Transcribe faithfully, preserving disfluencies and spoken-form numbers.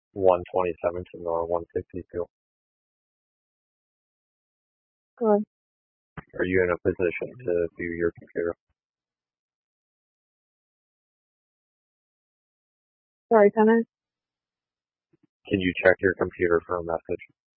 one twenty-seven to Nor one fifty-two. Good. Are you in a position to view your computer? Sorry, come in. Can you check your computer for a message?